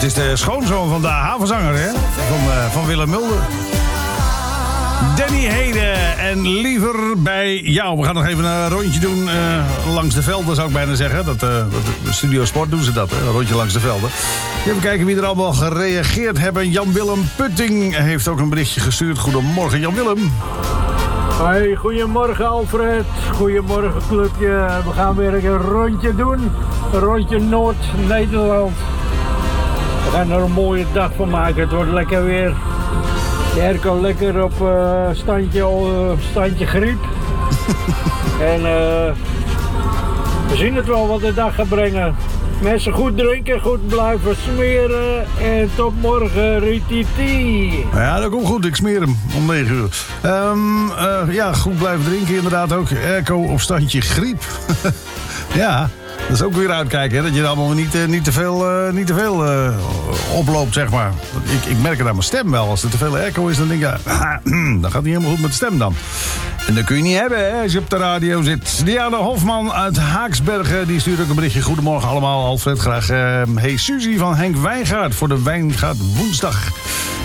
Het is de schoonzoon van de havenzanger, hè? Van Willem Mulder. Danny Heden en Liever bij jou. We gaan nog even een rondje doen langs de velden, zou ik bijna zeggen. De Studio Sport doen ze dat, hè? Een rondje langs de velden. Even kijken wie er allemaal gereageerd hebben. Jan-Willem Putting heeft ook een berichtje gestuurd. Goedemorgen, Jan-Willem. Hoi, goedemorgen Alfred. Goedemorgen clubje. We gaan weer een rondje doen. Een rondje Noord-Nederland. We gaan er een mooie dag van maken. Het wordt lekker weer. De airco lekker op standje griep. En we zien het wel wat de dag gaat brengen. Mensen goed drinken, goed blijven smeren. En tot morgen, rititi. Ja, dat komt goed. Ik smeer hem om 9 uur. Ja, goed blijven drinken inderdaad ook. Airco op standje griep. Ja, dat is ook weer uitkijken. Hè? Dat je er allemaal niet te veel oploopt, zeg maar. Ik merk het aan mijn stem wel. Als er te veel airco is, dan denk ik... Ja, dan gaat het niet helemaal goed met de stem dan. En dat kun je niet hebben, hè, als je op de radio zit. Diana Hofman uit Haaksbergen, die stuurt ook een berichtje. Goedemorgen allemaal, Alfred. Graag hey Suzy van Henk Wijngaard voor de Wijngaard woensdag.